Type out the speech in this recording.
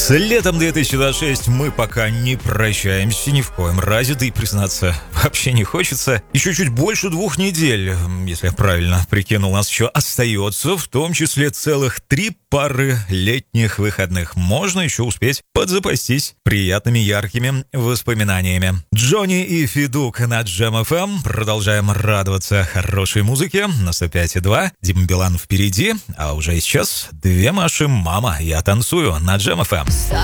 С летом 2026 мы пока не прощаемся ни в коем разе, да и признаться вообще не хочется. Еще чуть больше 2 недель, если я правильно прикинул, у нас еще остается, в том числе целых 3 пары летних выходных. Можно еще успеть подзапастись приятными яркими воспоминаниями. Джонни и Федук на Jam FM. Продолжаем радоваться хорошей музыке на 105.2. Дима Билан впереди, а уже сейчас 2 Маши «Мама, я танцую» на Jam FM.